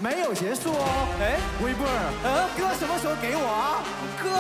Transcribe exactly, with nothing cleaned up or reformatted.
没有结束哦。哎，威布尔，呃，歌什么时候给我啊？ 歌